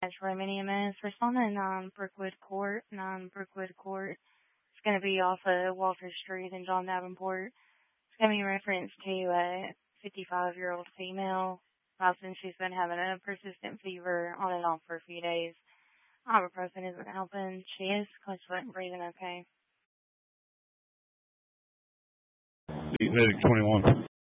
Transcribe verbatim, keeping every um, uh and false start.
Roman E M S. Responding on Brookwood Court, nine Brookwood Court. It's going to be off of Walter Street in John Davenport. It's going to be in reference to a fifty-five-year-old female. Since she's been having a persistent fever on and off for a few days. Ibuprofen isn't helping. She is close to breathing okay. Medic twenty-one.